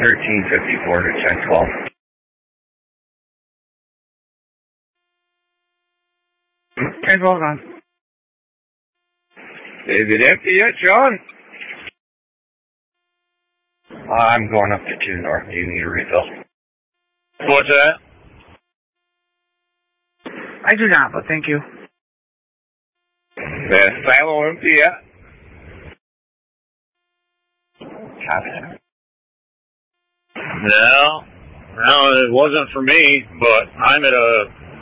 1354 to 1012. Okay, hold on. Is it empty yet, John? I'm going up to 2 north. Do you need a refill? What's that? I do not, but thank you. The silo empty yet? Copy that. No, it wasn't for me, but I'm at a